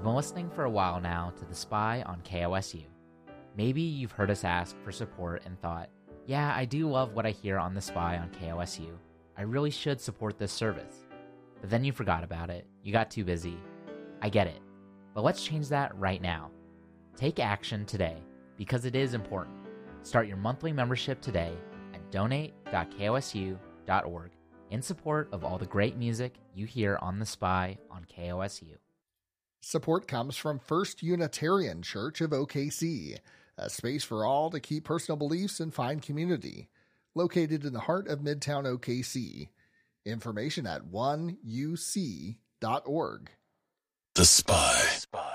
You've been listening for a while now to The Spy on KOSU. Maybe you've heard us ask for support and thought, yeah, I do love what I hear on The Spy on KOSU. I really should support this service. But then you forgot about it. You got too busy. I get it. But let's change that right now. Take action today, because it is important. Start your monthly membership today at donate.kosu.org in support of all the great music you hear on The Spy on KOSU. Support comes from First Unitarian Church of OKC, a space for all to keep personal beliefs and find community. Located in the heart of Midtown OKC. Information at 1uc.org. The Spy.